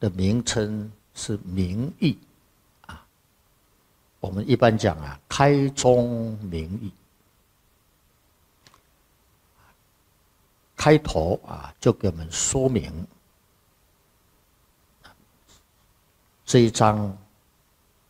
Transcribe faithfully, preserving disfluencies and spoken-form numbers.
的名称是明义啊。我们一般讲啊，开宗明义。开头啊，就给我们说明这一章